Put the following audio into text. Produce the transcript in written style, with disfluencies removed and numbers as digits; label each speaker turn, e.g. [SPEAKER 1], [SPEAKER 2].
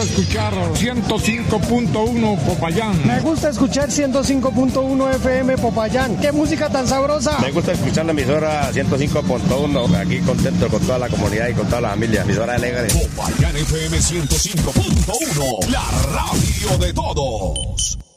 [SPEAKER 1] Escuchar 105.1 Popayán.
[SPEAKER 2] Me gusta escuchar 105.1 FM Popayán. ¡Qué música tan sabrosa!
[SPEAKER 3] Me gusta escuchar la emisora 105.1. Aquí contento con toda la comunidad y con toda la familia. Emisora alegre.
[SPEAKER 4] Popayán FM 105.1. La radio de todos.